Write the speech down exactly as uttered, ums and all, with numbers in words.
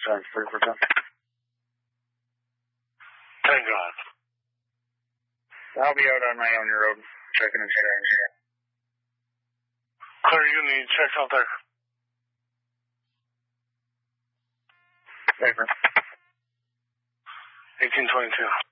Sounds three for ten. Thank God. I'll be out on my own road, checking and checking. Clear Uni, check out there. Paper. eighteen twenty-two.